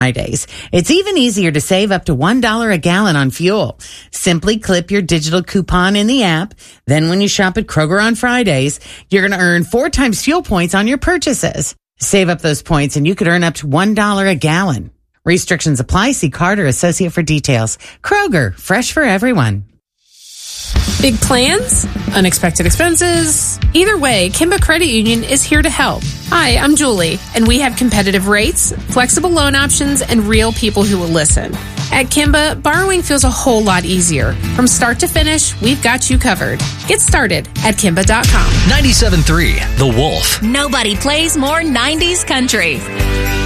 Fridays. It's even easier to save up to $1 a gallon on fuel. Simply clip your digital coupon in the app. Then when you shop at Kroger on Fridays, you're going to earn 4 times fuel points on your purchases. Save up those points and you could earn up to $1 a gallon. Restrictions apply. See Carter Associate for details. Kroger, fresh for everyone. Big plans? Unexpected expenses? Either way, Kimba Credit Union is here to help. Hi, I'm Julie, and we have competitive rates, flexible loan options, and real people who will listen. At Kimba, borrowing feels a whole lot easier. From start to finish, we've got you covered. Get started at Kimba.com. 97.3 The Wolf. Nobody plays more 90s country.